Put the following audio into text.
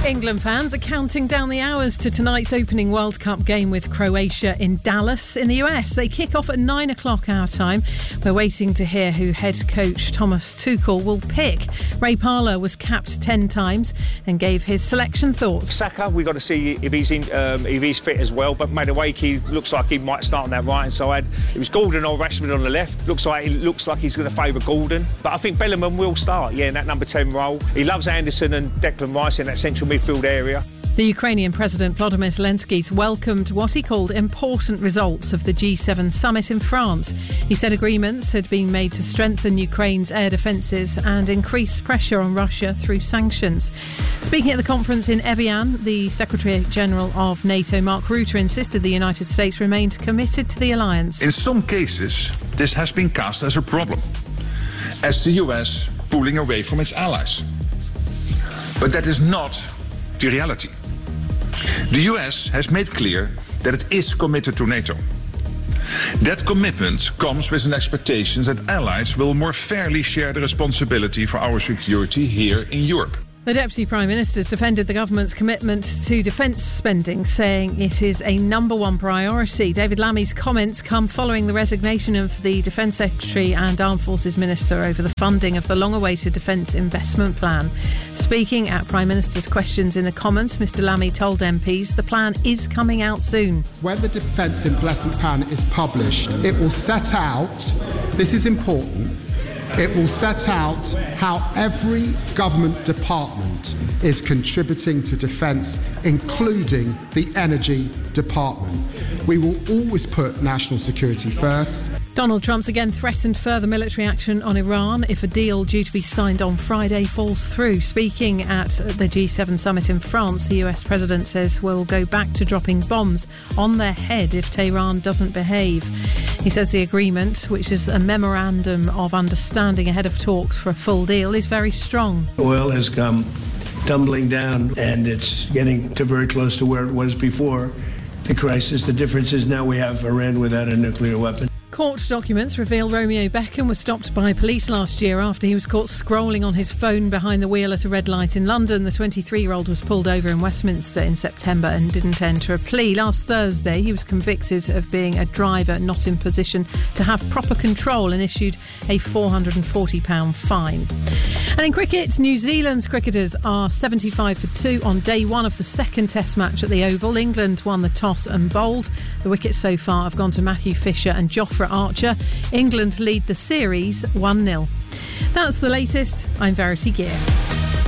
England fans are counting down the hours to tonight's opening World Cup game with Croatia in Dallas in the US. They kick off at 9 o'clock our time. We're waiting to hear who head coach Thomas Tuchel will pick. Ray Parlour was capped 10 times and gave his selection thoughts. Saka, we've got to see if he's fit as well, but Madueke looks like he might start on that right hand side. It was Gordon or Rashford on the left. Looks like he's going to favour Gordon, but I think Bellingham will start, in that number 10 role. He loves Anderson and Declan Rice in that central midfield area. The Ukrainian President Volodymyr Zelensky welcomed what he called important results of the G7 summit in France. He said agreements had been made to strengthen Ukraine's air defences and increase pressure on Russia through sanctions. Speaking at the conference in Evian, the Secretary-General of NATO, Mark Rutte, insisted the United States remained committed to the alliance. In some cases, this has been cast as a problem, as the US pulling away from its allies. But that is not the reality. The US has made clear that it is committed to NATO. That commitment comes with an expectation that allies will more fairly share the responsibility for our security here in Europe. The Deputy Prime Minister defended the government's commitment to defence spending, saying it is a number one priority. David Lammy's comments come following the resignation of the Defence Secretary and Armed Forces Minister over the funding of the long-awaited Defence Investment Plan. Speaking at Prime Minister's questions in the Commons, Mr Lammy told MPs the plan is coming out soon. When the Defence Investment Plan is published, it will set out, this is important, it will set out how every government department is contributing to defence, including the energy department. We will always put national security first. Donald Trump's again threatened further military action on Iran if a deal due to be signed on Friday falls through. Speaking at the G7 summit in France, the US president says we'll go back to dropping bombs on their head if Tehran doesn't behave. He says the agreement, which is a memorandum of understanding ahead of talks for a full deal, is very strong. Oil has come tumbling down and it's getting to very close to where it was before the crisis. The difference is now we have Iran without a nuclear weapon. Court documents reveal Romeo Beckham was stopped by police last year after he was caught scrolling on his phone behind the wheel at a red light in London. The 23-year-old was pulled over in Westminster in September and didn't enter a plea. Last Thursday, he was convicted of being a driver not in position to have proper control and issued a £440 fine. And in cricket, New Zealand's cricketers are 75 for 2 on day one of the second Test match at the Oval. England won the toss and bowled. The wickets so far have gone to Matthew Fisher and Jofra Archer. England lead the series 1-0. That's the latest. I'm Verity Gear.